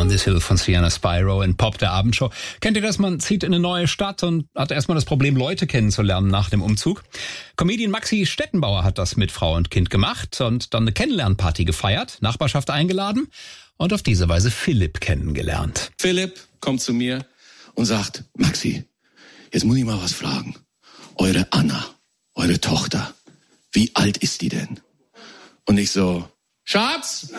On This Hill von Sienna Spyro in Pop der Abendshow. Kennt ihr das? Man zieht in eine neue Stadt und hat erstmal das Problem, Leute kennenzulernen nach dem Umzug. Comedian Maxi Stettenbauer hat das mit Frau und Kind gemacht und dann eine Kennenlernparty gefeiert, Nachbarschaft eingeladen und auf diese Weise Philipp kennengelernt. Philipp kommt zu mir und sagt, Maxi, jetzt muss ich mal was fragen. Eure Anna, eure Tochter, wie alt ist die denn? Und ich so, Schatz?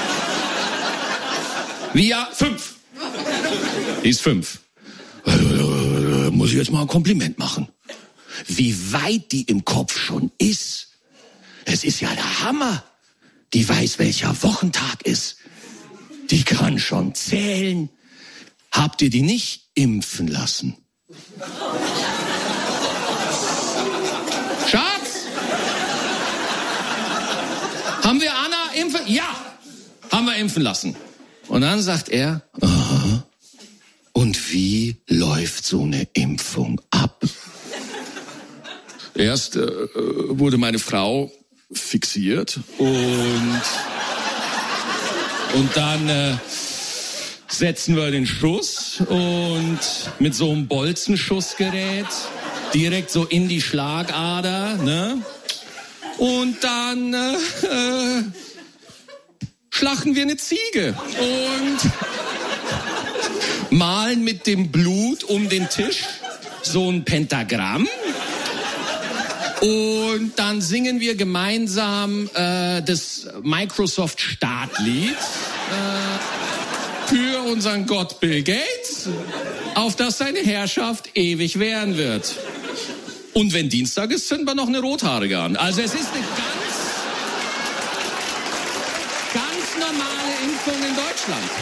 Wie, ja, 5. Die ist 5. Muss ich jetzt mal ein Kompliment machen. Wie weit die im Kopf schon ist. Es ist ja der Hammer. Die weiß, welcher Wochentag ist. Die kann schon zählen. Habt ihr die nicht impfen lassen? Schatz? Haben wir Anna impfen? Ja, haben wir impfen lassen. Und dann sagt er, aha, und wie läuft so eine Impfung ab? Erst wurde meine Frau fixiert und dann setzen wir den Schuss und mit so einem Bolzenschussgerät direkt so in die Schlagader, ne? Und dann schlachten wir eine Ziege und malen mit dem Blut um den Tisch so ein Pentagramm. Und dann singen wir gemeinsam das Microsoft Startlied für unseren Gott Bill Gates, auf das seine Herrschaft ewig währen wird. Und wenn Dienstag ist, zünden wir noch eine Rothaarige an. Also es ist eine ganz normale Impfung in Deutschland.